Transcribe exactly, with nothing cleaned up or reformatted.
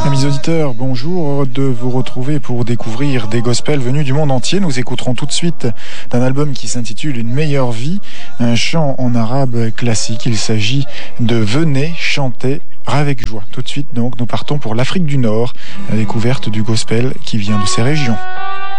Amis auditeurs, bonjour, de vous retrouver pour découvrir des gospels venus du monde entier. Nous écouterons tout de suite d'un album qui s'intitule Une meilleure vie, un chant en arabe classique. Il s'agit de Venez chanter avec joie. Tout de suite, donc, nous partons pour l'Afrique du Nord, la découverte du gospel qui vient de ces régions.